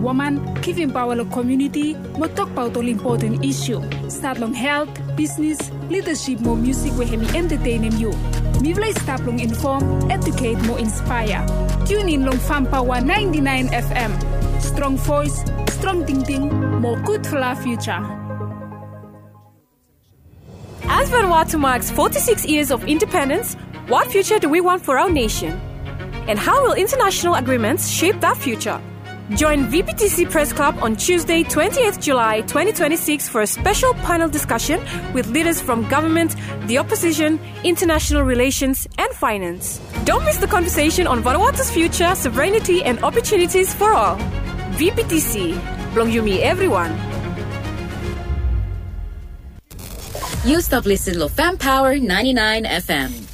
woman, giving power to community, mo talk about all important issue. Start long health, business, leadership, more music we have entertaining you. Me will start long inform, educate, more inspire. Tune in long Farm Power 99 FM. Strong voice, strong thinking, more good for our future. As Vanuatu marks 46 years of independence, what future do we want for our nation? And how will international agreements shape that future? Join VPTC Press Club on Tuesday, 28th July 2026 for a special panel discussion with leaders from government, the opposition, international relations and finance. Don't miss the conversation on Vanuatu's future, sovereignty and opportunities for all. VPTC, Blong Yumi everyone. You stop listening to Farm Power 99 FM.